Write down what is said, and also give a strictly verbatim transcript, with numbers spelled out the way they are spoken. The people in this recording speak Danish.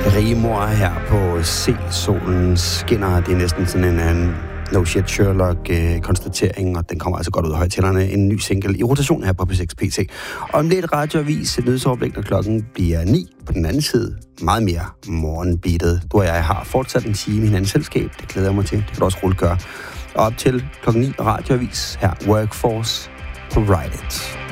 Rigmor her på Se Solen Skinner. Det er næsten sådan en, en no shit Sherlock-konstatering, og den kommer altså godt ud af højtalerne. En ny single i rotation her på P seks P T. Og om lidt radioavis, et nyhedsoverblik, når klokken bliver ni på den anden side. Meget mere morgenbeatet. Du og jeg har fortsat en time i hinandens selskab. Det glæder jeg mig til. Det kan du også rulle gøre. Og op til klokken ni radioavis her. Workforce på Ride It.